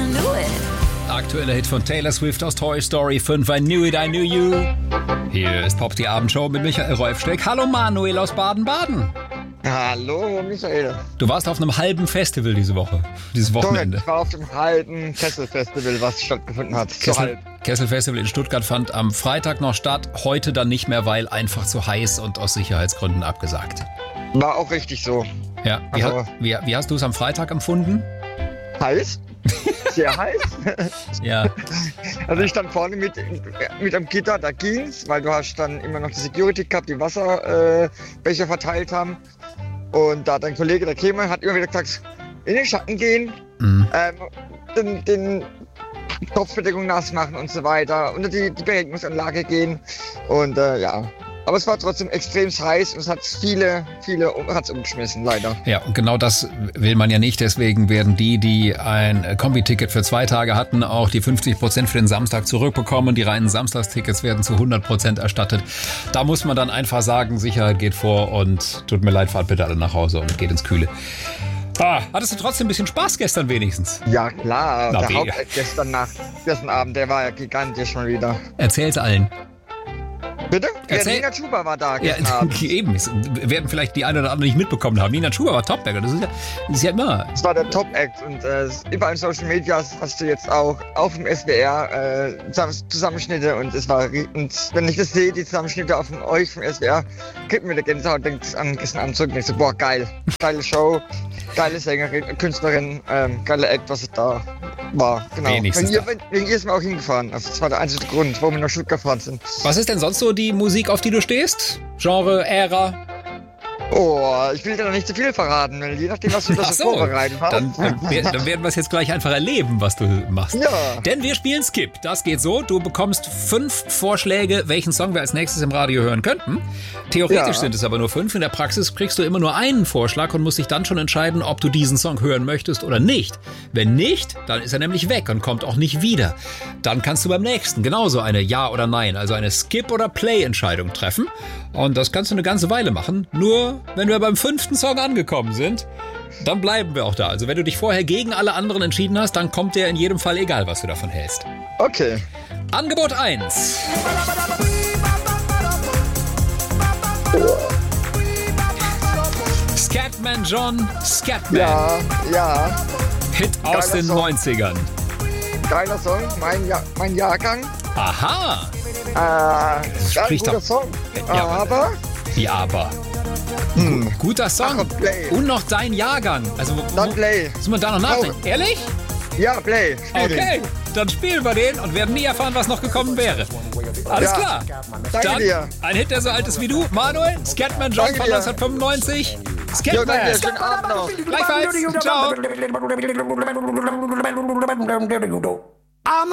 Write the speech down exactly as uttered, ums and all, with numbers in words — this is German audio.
knew it. Aktueller Hit von Taylor Swift aus Toy Story fünf, I Knew It, I Knew You. Hier ist Pop die Abendshow mit Michael Rolfsteck. Hallo Manuel aus Baden-Baden. Hallo Michael. Du warst auf einem halben Festival diese Woche, dieses Wochenende. Ich war auf dem halben Kessel-Festival, was stattgefunden hat. So Kessel, halb. Kessel-Festival in Stuttgart fand am Freitag noch statt, heute dann nicht mehr, weil einfach zu heiß und aus Sicherheitsgründen abgesagt. War auch richtig so. Ja, wie, Also- ha- wie, wie hast du es am Freitag empfunden? Heiß? Sehr heiß. Ja, Also ich stand vorne mit, mit am Gitter, da ging's, weil du hast dann immer noch die Security gehabt, die Wasserbecher äh, Becher verteilt haben. Und da dein Kollege, der Kemal, hat immer wieder gesagt, in den Schatten gehen, mhm. ähm, den, den Kopfbedeckung nass machen und so weiter, unter die, die Beregnungsanlage gehen. Und äh, ja, aber es war trotzdem extrem heiß und es hat viele, viele hat's umgeschmissen, leider. Ja, und genau das will man ja nicht. Deswegen werden die, die ein Kombi-Ticket für zwei Tage hatten, auch die fünfzig Prozent für den Samstag zurückbekommen. Die reinen Samstagstickets werden zu hundert Prozent erstattet. Da muss man dann einfach sagen, Sicherheit geht vor und tut mir leid, fahrt bitte alle nach Hause und geht ins Kühle. Ah, hattest du trotzdem ein bisschen Spaß gestern wenigstens? Ja klar, Na, der mega. Hauptact gestern Nacht, gestern Abend, der war ja gigantisch mal wieder. Erzähl's allen. Bitte? Erzähl- Ja, Nina Chuba war da Ja, gestern Abend. eben. Es werden vielleicht die einen oder anderen nicht mitbekommen haben. Nina Schuber war Topberger. Das ist ja, das ist ja immer. Das war der Top-Act und äh, überall in Social Media hast du jetzt auch auf dem S W R äh, Zusamm- Zusammenschnitte und es war ri- und wenn ich das sehe, die Zusammenschnitte auf von euch vom S W R, kriegt mir der Gänsehaut, denkt an gestern Abend zurück und denkt so, boah, geil, geile Show, geile Sängerin, Künstlerin, ähm, geile Act, was da war. Genau. Wenigstens Wenn ihr, da. wenn, wegen ihr ist mir auch hingefahren. Also, das war der einzige Grund, warum wir nach Stuttgart gefahren sind. Was ist denn sonst so die Musik, auf die du stehst? Genre, Ära? Oh, ich will dir noch nicht zu viel verraten, weil je nachdem, was du da Ach so so, vorbereitet hast. dann, dann, wer- dann werden wir es jetzt gleich einfach erleben, was du machst. Ja. Denn wir spielen Skip. Das geht so, du bekommst fünf Vorschläge, welchen Song wir als nächstes im Radio hören könnten. Theoretisch Ja. sind es aber nur fünf. In der Praxis kriegst du immer nur einen Vorschlag und musst dich dann schon entscheiden, ob du diesen Song hören möchtest oder nicht. Wenn nicht, dann ist er nämlich weg und kommt auch nicht wieder. Dann kannst du beim nächsten genauso eine Ja- oder Nein, also eine Skip- oder Play-Entscheidung treffen. Und das kannst du eine ganze Weile machen. Nur, wenn wir beim fünften Song angekommen sind, dann bleiben wir auch da. Also wenn du dich vorher gegen alle anderen entschieden hast, dann kommt der in jedem Fall, egal was du davon hältst. Okay. Angebot eins. Scatman John, Scatman. Ja, ja. Hit aus geiler den Song. neunzigern. Geiler Song, mein, ja mein Jahrgang. Aha. Äh, ja, ein Spricht guter doch- Song. Ja, aber, Ja, aber. hm, Guter Song. Ach, Play. Und noch dein Jahrgang. Also, wo, dann wo, Play. muss man da noch nachdenken? Ehrlich? Ja, Play. Spiel Okay, dann spielen wir den und werden nie erfahren, was noch gekommen wäre. Alles Ja. klar. Danke Dann dir. ein Hit, der so alt ist wie du. Manuel, Scatman John Danke von dir. neunzehnhundertfünfundneunzig. Jo, Scatman. danke, schönen Abend noch. Gleichfalls. Ciao. I'm